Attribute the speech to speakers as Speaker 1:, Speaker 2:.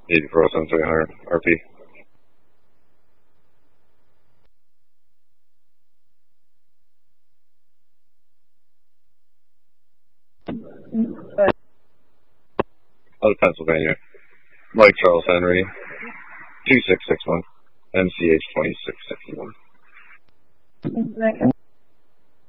Speaker 1: 8407 RP. Out of Pennsylvania. Mike Charles Henry, 2661, MCH 2661.